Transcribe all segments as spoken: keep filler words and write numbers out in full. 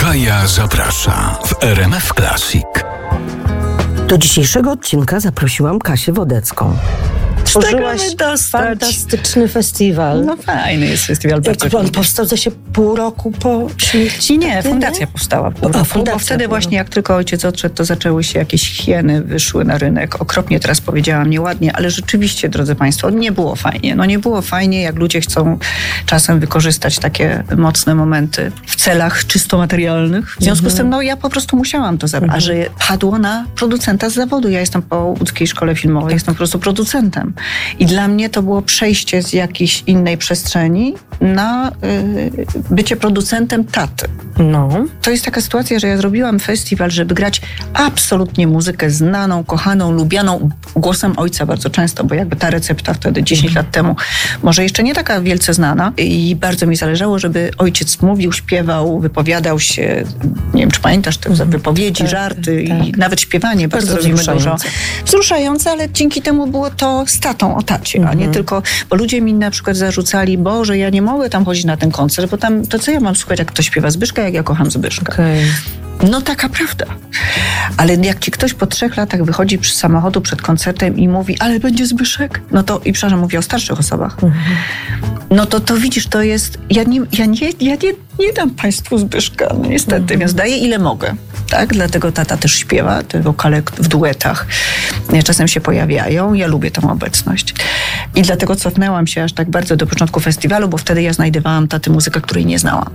Kaja zaprasza w R M F Classic. Do dzisiejszego odcinka zaprosiłam Kasię Wodecką. Tworzyłaś fantastyczny festiwal. No fajny jest festiwal. Jak on powstał to się pół roku po śmierci? Nie, fundacja powstała pół roku, fundacja bo wtedy właśnie jak tylko ojciec odszedł, to zaczęły się jakieś hieny, wyszły na rynek. Okropnie teraz powiedziałam, nieładnie, ale rzeczywiście, drodzy Państwo, nie było fajnie. No nie było fajnie, jak ludzie chcą czasem wykorzystać takie mocne momenty w celach czysto materialnych. W związku mhm. z tym, no ja po prostu musiałam to zabrać. Mhm. A że padło na producenta z zawodu. Ja jestem po łódzkiej szkole filmowej, tak. jestem po prostu producentem. I dla mnie to było przejście z jakiejś innej przestrzeni na y, bycie producentem taty. No. To jest taka sytuacja, że ja zrobiłam festiwal, żeby grać absolutnie muzykę znaną, kochaną, lubianą głosem ojca bardzo często, bo jakby ta recepta wtedy dziesięć lat temu może jeszcze nie taka wielce znana i bardzo mi zależało, żeby ojciec mówił, śpiewał, wypowiadał się, nie wiem, czy pamiętasz te mm. wypowiedzi, tak, żarty tak. i nawet śpiewanie bardzo, bardzo robimy dużo. Wzruszające, ale dzięki temu było to z tatą o tacie, mm. a nie tylko, bo ludzie mi na przykład zarzucali, Boże, ja nie mogę tam chodzić na ten koncert, bo tam, to co ja mam słuchać, jak ktoś śpiewa Zbyszka, jak ja kocham Zbyszka. Okay. No taka prawda. Ale jak ci ktoś po trzech latach wychodzi z samochodu przed koncertem i mówi, ale będzie Zbyszek? No to, i przepraszam, mówię o starszych osobach. Mhm. No to to widzisz, to jest, ja nie, ja nie, ja nie, nie dam Państwu Zbyszka, no niestety, mhm. więc daję ile mogę. Tak, dlatego tata też śpiewa, te wokale w duetach czasem się pojawiają. Ja lubię tą obecność. I dlatego cofnęłam się aż tak bardzo do początku festiwalu, bo wtedy ja znajdowałam taty muzykę, której nie znałam.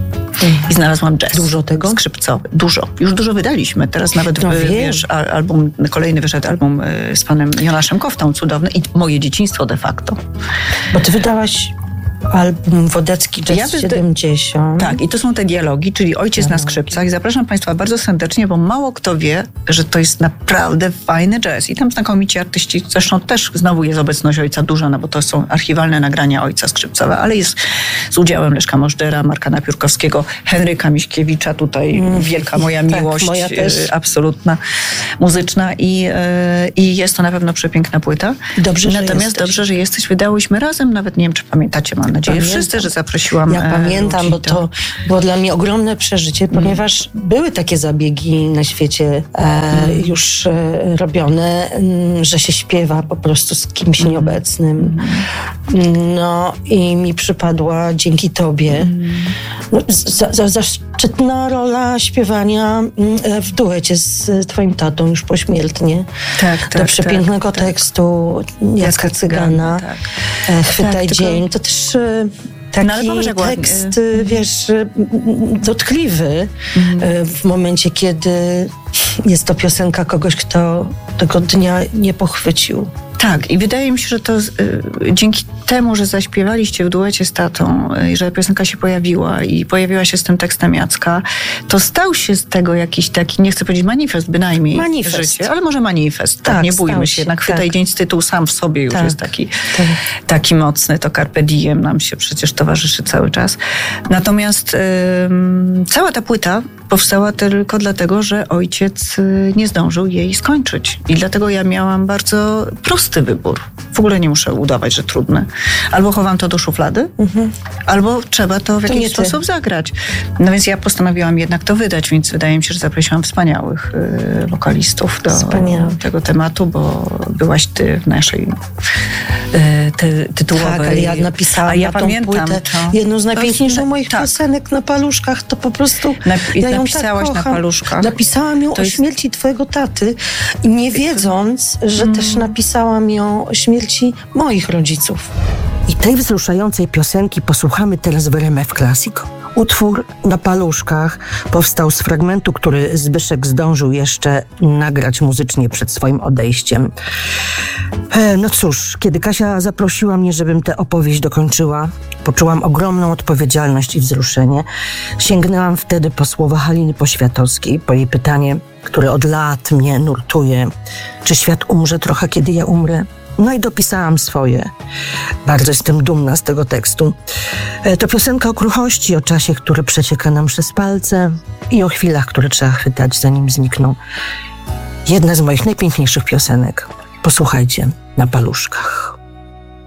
I znalazłam jazz. Dużo tego? Skrzypcowy. Dużo. Już dużo wydaliśmy. Teraz nawet, no wiesz, album, kolejny wyszedł album z panem Jonaszem Koftą, cudowny. I moje dzieciństwo de facto. Bo ty wydałaś album Wodecki Jazz ja siedemdziesiąt. Tak, i to są te dialogi, czyli ojciec dialogi. na skrzypcach. I zapraszam Państwa bardzo serdecznie, bo mało kto wie, że to jest naprawdę fajny jazz. I tam znakomici artyści, zresztą też znowu jest obecność ojca duża, no bo to są archiwalne nagrania ojca skrzypcowe, ale jest z udziałem Leszka Możdżera, Marka Napiórkowskiego, Henryka Miśkiewicza, tutaj mm. wielka moja miłość, tak, moja też. absolutna, muzyczna i, i jest to na pewno przepiękna płyta. Dobrze, Natomiast że dobrze, że jesteś. Wydałyśmy razem, nawet nie wiem, czy pamiętacie, mam nadzieję, Pamiętam. wszyscy, że zaprosiłam Ja pamiętam, ludzi, bo to było dla mnie ogromne przeżycie, mm. ponieważ były takie zabiegi na świecie e, mm. już e, robione, m, że się śpiewa po prostu z kimś mm. nieobecnym. No i mi przypadła dzięki tobie mm. no, za, za, zaszczytna rola śpiewania e, w duecie z twoim tatą już pośmiertnie. Tak, tak, do przepięknego tak, tekstu Jacka Cygana. Tak. E, Chwytaj tak, dzień. tylko... To też taki no, tekst, ładnie. wiesz, dotkliwy mm. w momencie, kiedy jest to piosenka kogoś, kto tego dnia nie pochwycił. Tak, i wydaje mi się, że to y, dzięki temu, że zaśpiewaliście w duecie z tatą i y, że piosenka się pojawiła i pojawiła się z tym tekstem Jacka, to stał się z tego jakiś taki, nie chcę powiedzieć manifest, bynajmniej manifest. życie, ale może manifest. Tak, tak nie bójmy się, się. jednak Chwytaj tak. dzień z tytułu sam w sobie już tak. jest taki, tak. taki mocny, to Carpe Diem nam się przecież towarzyszy cały czas. Natomiast y, cała ta płyta powstała tylko dlatego, że ojciec nie zdążył jej skończyć. I dlatego ja miałam bardzo prosty wybór. W ogóle nie muszę udawać, że trudny. Albo chowam to do szuflady, mhm. albo trzeba to w to jakiś sposób ty. zagrać. No więc ja postanowiłam jednak to wydać, więc wydaje mi się, że zaprosiłam wspaniałych y, wokalistów do Wspaniale. tego tematu, bo byłaś ty w naszej y, ty, tytułowej. Tak, ale ja napisałam A ja na tą pamiętam płytę to. jedną z najpiękniejszych moich tak. piosenek na paluszkach. To po prostu Nap- ja ją napisałaś tak na paluszkach. Napisałam ją to o jest... śmierci twojego taty, nie wiedząc, że mm. też napisałam ją o śmierci moich rodziców. I tej wzruszającej piosenki posłuchamy teraz w R M F Classic. Utwór Na paluszkach powstał z fragmentu, który Zbyszek zdążył jeszcze nagrać muzycznie przed swoim odejściem. E, no cóż, kiedy Kasia zaprosiła mnie, żebym tę opowieść dokończyła, poczułam ogromną odpowiedzialność i wzruszenie. Sięgnęłam wtedy po słowa Haliny Poświatowskiej, po jej pytanie, które od lat mnie nurtuje. Czy świat umrze trochę, kiedy ja umrę? No i dopisałam swoje. Bardzo jestem dumna z tego tekstu. To piosenka o kruchości, o czasie, który przecieka nam przez palce i o chwilach, które trzeba chwytać, zanim znikną. Jedna z moich najpiękniejszych piosenek. Posłuchajcie, Na paluszkach.